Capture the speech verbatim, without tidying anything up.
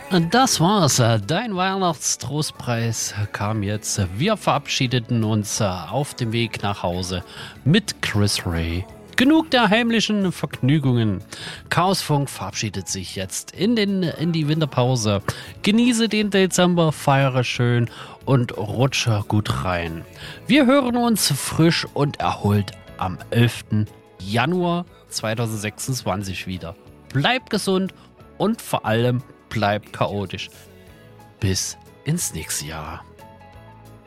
Das war's. Dein Weihnachtstrostpreis kam jetzt. Wir verabschiedeten uns auf dem Weg nach Hause mit Chris Ray. Genug der heimlichen Vergnügungen. Chaosfunk verabschiedet sich jetzt in, den, in die Winterpause. Genieße den Dezember, feiere schön und rutsche gut rein. Wir hören uns frisch und erholt am elften Januar zweitausendsechsundzwanzig wieder. Bleib gesund und vor allem bleib chaotisch. Bis ins nächste Jahr.